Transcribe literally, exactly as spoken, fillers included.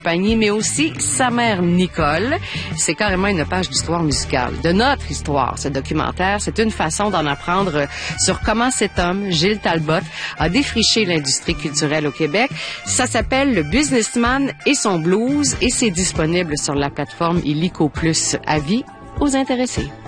mais aussi sa mère Nicole. C'est carrément une page d'histoire musicale. De notre histoire, ce documentaire, c'est une façon d'en apprendre sur comment cet homme, Gilles Talbot, a défriché l'industrie culturelle au Québec. Ça s'appelle Le Businessman et son blues et c'est disponible sur la plateforme Illico Plus. Avis aux intéressés.